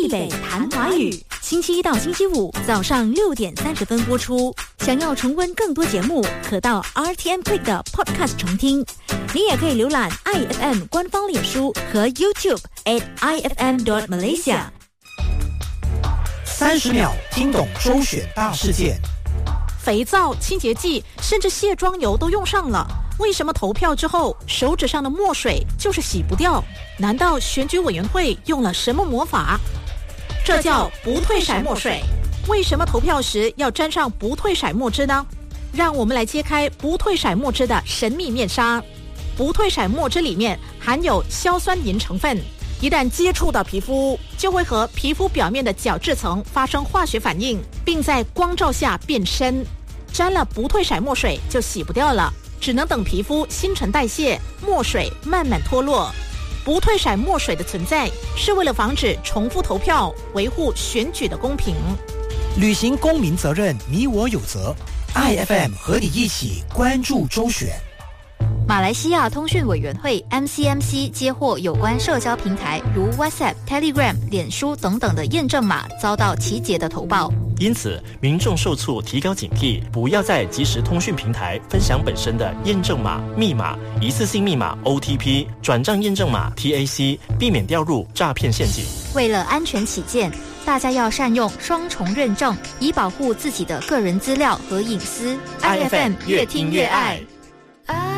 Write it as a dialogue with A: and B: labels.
A: 立北谈华语，星期一到星期五早上6点30分播出。想要重温更多节目，可到 RTM Click 的 Podcast 重听。你也可以浏览 IFM 官方脸书和 YouTube @IFM.Malaysia。
B: 30秒听懂周选大事件。
C: 肥皂、清洁剂，甚至卸妆油都用上了，为什么投票之后手指上的墨水就是洗不掉？难道选举委员会用了什么魔法？这叫不退色墨水。为什么投票时要沾上不退色墨汁呢？让我们来揭开不退色墨汁的神秘面纱。不退色墨汁里面含有硝酸银成分，一旦接触到皮肤，就会和皮肤表面的角质层发生化学反应，并在光照下变深。沾了不退色墨水就洗不掉了，只能等皮肤新陈代谢，墨水慢慢脱落。不退色墨水的存在是为了防止重复投票，维护选举的公平。
B: 履行公民责任，你我有责。IFM 和你一起关注周选。
D: 马来西亚通讯委员会 MCMC 接获有关社交平台如 WhatsApp、Telegram、脸书等等的验证码遭到奇杰的投报，
E: 因此民众受促提高警惕，不要在即时通讯平台分享本身的验证码、密码、一次性密码 OTP、转账验证码 TAC， 避免掉入诈骗陷阱。
D: 为了安全起见，大家要善用双重认证，以保护自己的个人资料和隐私。
E: IFM 越听越爱。